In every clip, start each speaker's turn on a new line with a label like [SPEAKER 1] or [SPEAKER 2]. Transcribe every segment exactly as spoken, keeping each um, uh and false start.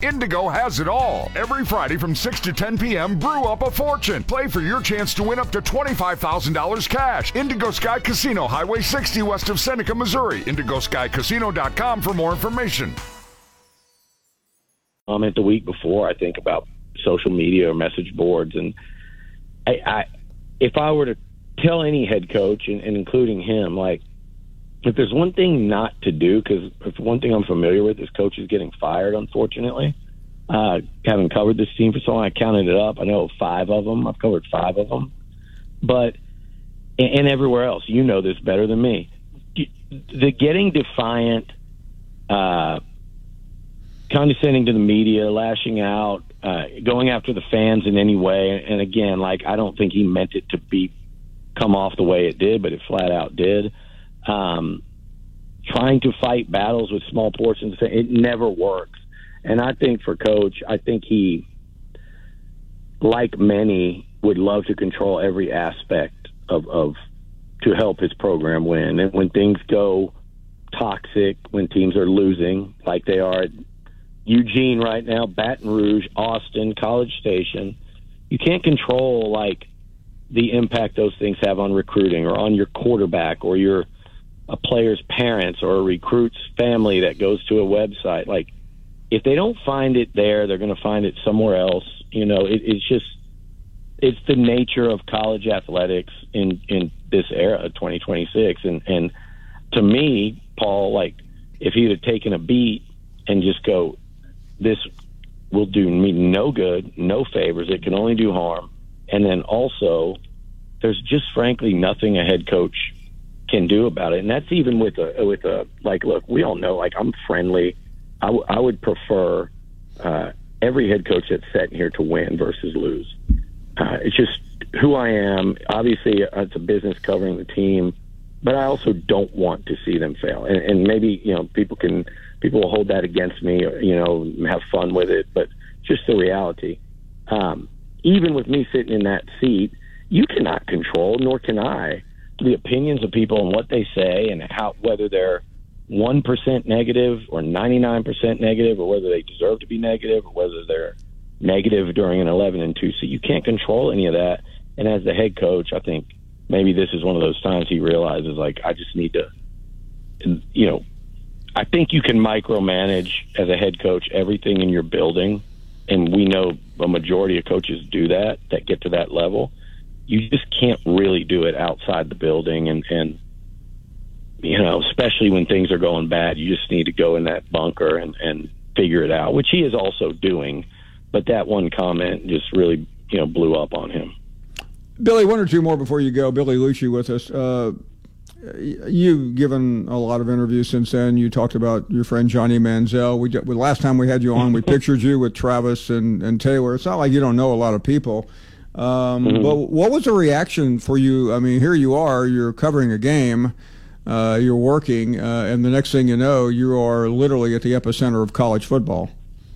[SPEAKER 1] Indigo has it all. Every Friday from six to ten p.m., brew up a fortune. Play for your chance to win up to twenty-five thousand dollars cash. Indigo Sky Casino, Highway sixty west of Seneca, Missouri. indigo sky casino dot com for more information.
[SPEAKER 2] Comment the week before, I think, about social media or message boards. And I, I if I were to tell any head coach, and, and including him, like, if there's one thing not to do, because if one thing I'm familiar with is coaches getting fired, unfortunately. Uh, having covered this team for so long, I counted it up. I know five of them. I've covered five of them. But, and, and everywhere else, you know this better than me. The getting defiant, uh, condescending to the media, lashing out, uh, going after the fans in any way. And again, like, I don't think he meant it to be come off the way it did, but it flat out did. Um, trying to fight battles with small portions, it never works. And I think for Coach, I think he, like many, would love to control every aspect of, of to help his program win. And when things go toxic, when teams are losing, like they are at Eugene right now, Baton Rouge, Austin, College Station, you can't control, like, the impact those things have on recruiting or on your quarterback or your a player's parents or a recruit's family that goes to a website. Like, if they don't find it there, they're going to find it somewhere else. You know, it, it's just, it's the nature of college athletics in, in this era of twenty twenty-six. And, and to me, Paul, like, if he'd have taken a beat and just go, this will do me no good, no favors, it can only do harm. And then also, there's just frankly nothing a head coach can do about it. And that's even with a, with a, like, look, we all know, like, I'm friendly. I, w- I would prefer uh, every head coach that's set here to win versus lose. Uh, it's just who I am. Obviously, uh, it's a business covering the team, but I also don't want to see them fail. And, and maybe, you know, people can, people will hold that against me, or, you know, have fun with it, but just the reality. Um, even with me sitting in that seat, you cannot control, nor can I, the opinions of people and what they say and how, whether they're one percent negative or ninety-nine percent negative, or whether they deserve to be negative, or whether they're negative during an eleven and two. So you can't control any of that. And as the head coach, I think maybe this is one of those times he realizes, like, I just need to, you know, I think you can micromanage as a head coach everything in your building. And we know a majority of coaches do that, that get to that level. You just can't really do it outside the building. And, and, you know, especially when things are going bad, you just need to go in that bunker and, and figure it out, which he is also doing. But that one comment just really, you know, blew up on him.
[SPEAKER 3] Billy, one or two more before you go. Billy Lucci with us. Uh, you've given a lot of interviews since then. You talked about your friend Johnny Manziel. We did, well, last time we had you on, we pictured you with Travis and, and Taylor. It's not like you don't know a lot of people. Um, mm-hmm. But what was the reaction for you? I mean, here you are, you're covering a game, uh, you're working, uh, and the next thing you know, you are literally at the epicenter of college football.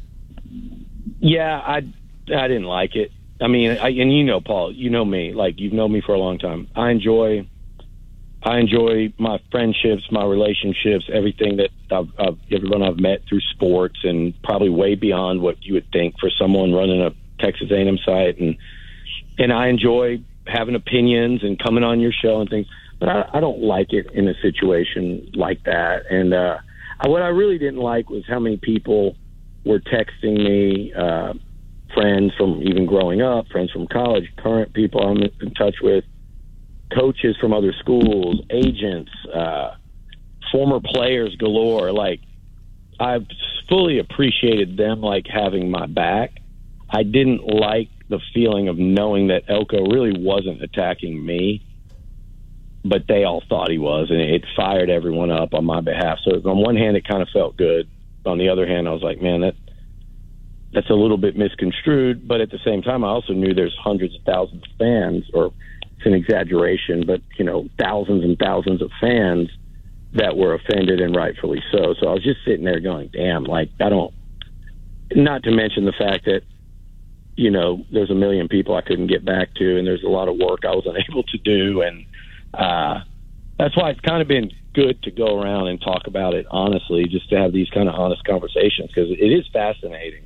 [SPEAKER 2] Yeah, I, I didn't like it. I mean, I, and you know, Paul, you know me, like, you've known me for a long time. I enjoy, I enjoy my friendships, my relationships, everything that I've, I've, everyone I've met through sports, and probably way beyond what you would think for someone running a Texas A and M site. And, and I enjoy having opinions and coming on your show and things, but I, I don't like it in a situation like that. And, uh, I, what I really didn't like was how many people were texting me, uh, friends from even growing up, friends from college, current people I'm in touch with, coaches from other schools, agents, uh, former players galore. Like, I've fully appreciated them, like, having my back. I didn't like the feeling of knowing that Elko really wasn't attacking me, but they all thought he was, and it fired everyone up on my behalf. So on one hand, it kind of felt good. On the other hand, I was like, man, that that's a little bit misconstrued. But at the same time, I also knew there's hundreds of thousands of fans, or it's an exaggeration, but, you know, thousands and thousands of fans that were offended, and rightfully so. So I was just sitting there going, damn, like, I don't, not to mention the fact that, you know, there's a million people I couldn't get back to, and there's a lot of work I was unable to do. And uh, that's why it's kind of been good to go around and talk about it honestly, just to have these kind of honest conversations, because it is fascinating.